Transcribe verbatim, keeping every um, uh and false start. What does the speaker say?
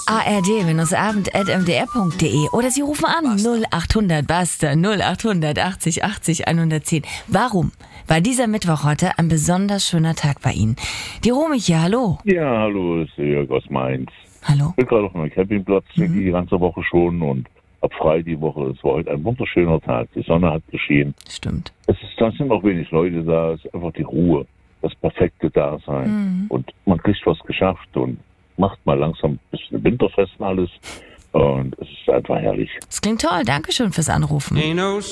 a r d-abend at m d r punkt d e oder Sie rufen an null achthundert Basta null achthundert achtzig achtzig hundertzehn. Warum war dieser Mittwoch heute ein besonders schöner Tag bei Ihnen? Die Romy hier, hallo. Ja, hallo, das ist Jörg aus Mainz. Hallo. Ich bin gerade auf meinem Campingplatz Mhm. die ganze Woche schon und ab frei die Woche. Es war heute ein wunderschöner Tag. Die Sonne hat geschienen. Stimmt. Es ist, da sind auch wenig Leute da. Es ist einfach die Ruhe, das perfekte Dasein. Mhm. Und man kriegt was geschafft und macht mal langsam ein bisschen Winterfest und alles. Und es ist einfach herrlich. Das klingt toll. Dankeschön fürs Anrufen.